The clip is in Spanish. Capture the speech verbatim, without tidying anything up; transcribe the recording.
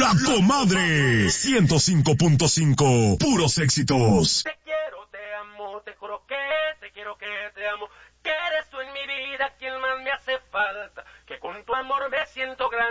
La Comadre, ciento cinco punto cinco, puros éxitos. Te quiero, te amo, te juro que te quiero, que te amo, que eres tú en mi vida quien más me hace falta, que con tu amor me siento grande.